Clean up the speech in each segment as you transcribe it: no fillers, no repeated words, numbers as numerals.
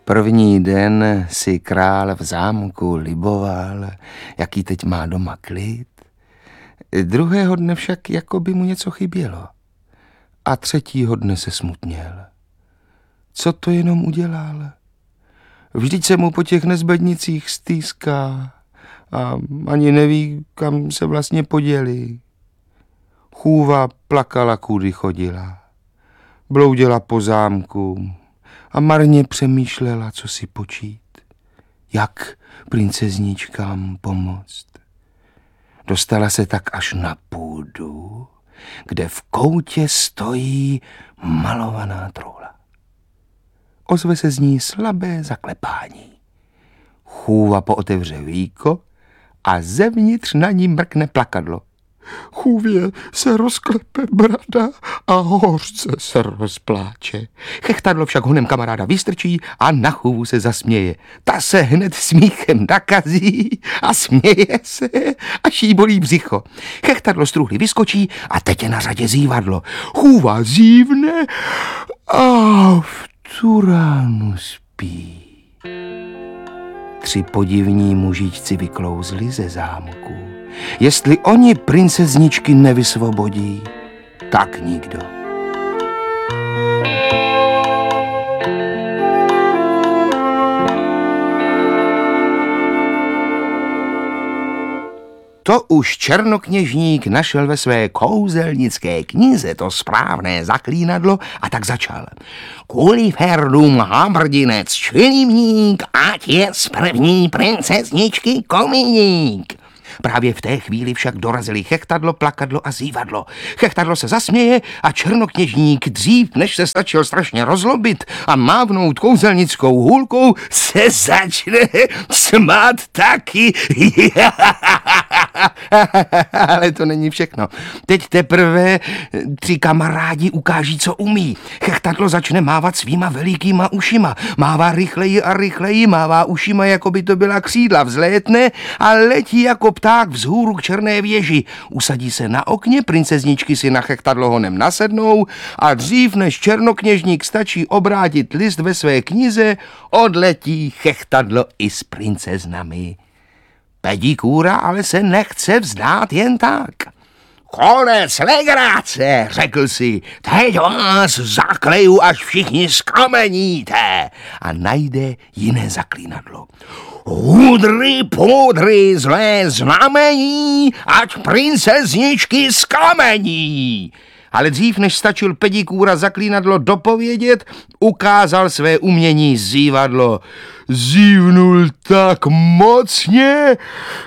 První den si král v zámku liboval, jaký teď má doma klid. Druhého dne však jako by mu něco chybělo. A třetího dne se smutněl. Co to jenom udělal? Vždyť se mu po těch nezbednicích stýská a ani neví, kam se vlastně poděli. Chůva plakala, kudy chodila. Bloudila po zámku a marně přemýšlela, co si počít. Jak princezničkám pomoct. Dostala se tak až na půdu, kde v koutě stojí malovaná troula. Ozve se z ní slabé zaklepání. Chůva pootevře víko a zevnitř na ní mrkne plakadlo. Chůvě se rozklepe brada a hořce se rozpláče. Chechtadlo však honem kamaráda vystrčí a na chůvu se zasměje. Ta se hned smíchem nakazí a směje se, až jí bolí břicho. Chechtadlo z truhly vyskočí a teď je na řadě zívadlo. Chůva zívne a v tu ránu spí. 3 podivní mužičci vyklouzli ze zámku. Jestli oni princezničky nevysvobodí, tak nikdo. To už černokněžník našel ve své kouzelnické knize to správné zaklínadlo a tak začal. Kuliferdum habrdinec čilivník, ať je z první princezničky kominík. Právě v té chvíli však dorazili chechtadlo, plakadlo a zívadlo. Chechtadlo se zasměje a černokněžník dřív, než se stačil strašně rozlobit a mávnout kouzelnickou hůlkou, se začne smát taky. Ale to není všechno. Teď teprve 3 kamarádi ukáží, co umí. Chechtadlo začne mávat svýma velikýma ušima. Mává rychleji a rychleji, mává ušima, jako by to byla křídla. Vzlétne a letí jako pták vzhůru k černé věži. Usadí se na okně, princezničky si na chechtadlo honem nasednou a dřív, než černokněžník stačí obrátit list ve své knize, odletí chechtadlo i s princeznami. Pedikůra ale se nechce vzdát jen tak. Konec legrace, řekl si, teď vás zakleju, až všichni skameníte. A najde jiné zaklínadlo. Hudry, pudry, zlé znamení, ať princezničky skamení. Ale dřív, než stačil Pedikůra zaklínadlo dopovědět, ukázal své umění zívadlo. Zívnul tak mocně,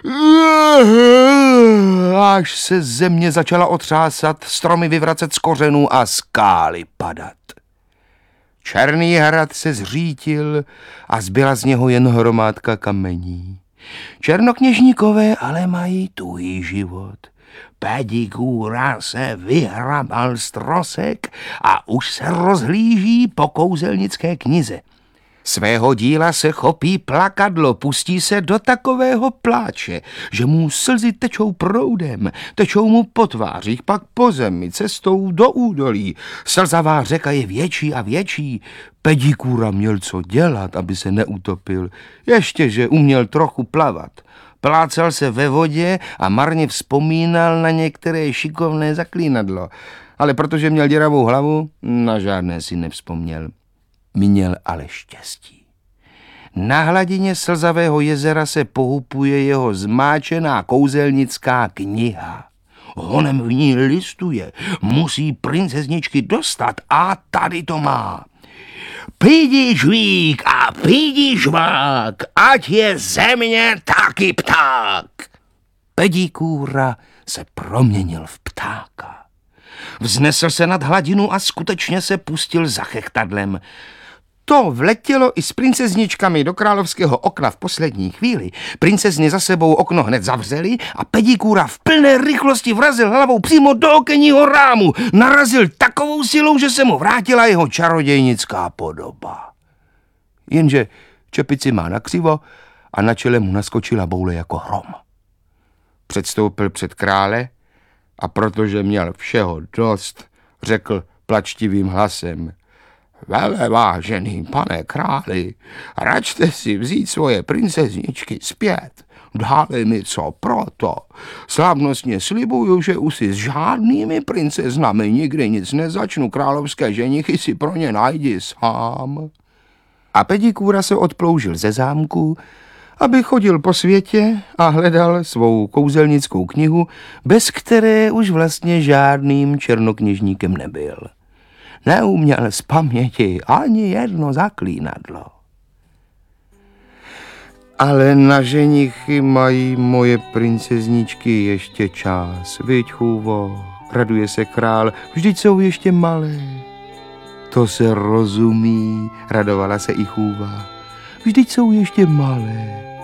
až se země začala otřásat, stromy vyvracet z kořenů a skály padat. Černý hrad se zřítil a zbyla z něho jen hromádka kamení. Černokněžníkové ale mají tuhý život. Pedikůra se vyhrabal z trosek a už se rozhlíží po kouzelnické knize. Svého díla se chopí plakadlo, pustí se do takového pláče, že mu slzy tečou proudem, tečou mu po tvářích, pak po zemi, cestou do údolí. Slzavá řeka je větší a větší. Pedikůra měl co dělat, aby se neutopil, ještě že uměl trochu plavat. Plácal se ve vodě a marně vzpomínal na některé šikovné zaklínadlo, ale protože měl děravou hlavu, na žádné si nevzpomněl. Měl ale štěstí. Na hladině slzavého jezera se pohupuje jeho zmáčená kouzelnická kniha. Honem v ní listuje, musí princezničky dostat a tady to má. Pidi žvík a pidi žvák, ať je země taky pták. Pedikůra se proměnil v ptáka. Vznesl se nad hladinu a skutečně se pustil za chechtadlem. To vletělo i s princezničkami do královského okna v poslední chvíli. Princezny za sebou okno hned zavřely a Pedikůra v plné rychlosti vrazil hlavou přímo do okenního rámu. Narazil takovou silou, že se mu vrátila jeho čarodějnická podoba. Jenže čepici má nakřivo a na čele mu naskočila boule jako hrom. Předstoupil před krále a protože měl všeho dost, řekl plačtivým hlasem: Velevážený pane králi, račte si vzít svoje princezničky zpět. Dále mi co proto. Slavnostně slibuju, že už si s žádnými princeznami nikdy nic nezačnu, královské ženichy si pro ně najdi sám. A Pedikůra se odploužil ze zámku, aby chodil po světě a hledal svou kouzelnickou knihu, bez které už vlastně žádným černokněžníkem nebyl. Neuměl z paměti ani jedno zaklínadlo. Ale na ženichy mají moje princezničky ještě čas, viď, chůvo, raduje se král, vždyť jsou ještě malé. To se rozumí, radovala se i chůva, vždyť jsou ještě malé.